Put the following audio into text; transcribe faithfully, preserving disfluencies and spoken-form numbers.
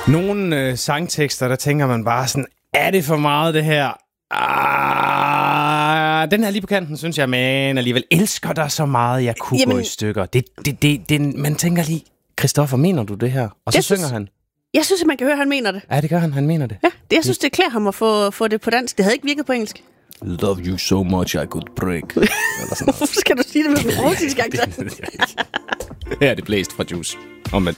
Nogle øh, sangtekster, der tænker man bare sådan, er det for meget det her? Ah, den her lige på kanten, synes jeg, men alligevel elsker dig så meget, jeg kunne Jamen, gå i stykker. Det, det, det, det, man tænker lige, Christoffer, mener du det her? Og så synger synes, han. Jeg synes, at man kan høre, at han mener det. Ja, det gør han, han mener det. Ja, det, jeg synes, det klæder ham at få, få det på dansk. Det havde ikke virket på engelsk. Love you so much, I could break. Hvorfor skal du sige det med russisk accent? Her er det blæst fra Juice. Omvendt.